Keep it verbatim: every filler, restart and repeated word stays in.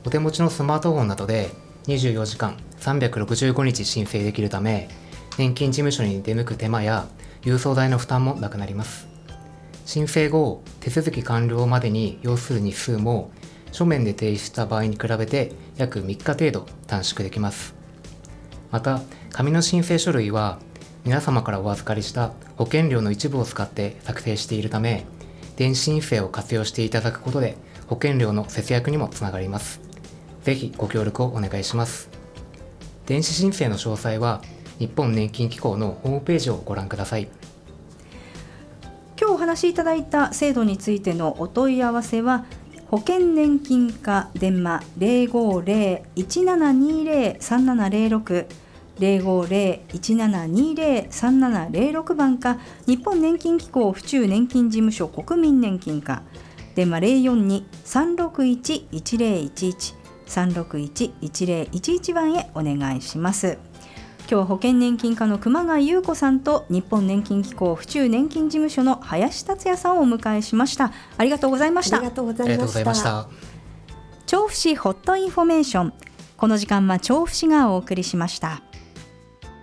お手持ちのスマートフォンなどでにじゅうよじかんさんびゃくろくじゅうごにち申請できるため、年金事務所に出向く手間や郵送代の負担もなくなります。申請後、手続き完了までに要する日数も書面で提出した場合に比べて約みっか程度短縮できます。また、紙の申請書類は皆様からお預かりした保険料の一部を使って作成しているため、電子申請を活用していただくことで保険料の節約にもつながります。ぜひご協力をお願いします。電子申請の詳細は日本年金機構のホームページをご覧ください。 今日お話しいただいた制度についてのお問い合わせは、保険年金課電話 ゼロごゼロ いちななにゼロ さんななゼロろく ゼロごゼロ いちななにゼロ さんななゼロろく番か、日本年金機構府中年金事務所国民年金課電話 ゼロよんに さんろくいち いちゼロいちいち さんろくいち いちゼロいちいち番へお願いします。今日は保険年金課の熊谷優子さんと日本年金機構府中年金事務所の林達也さんをお迎えしました。ありがとうございました。 ありがとうございました。 調布市ホットインフォメーション、この時間は調布市がお送りしました。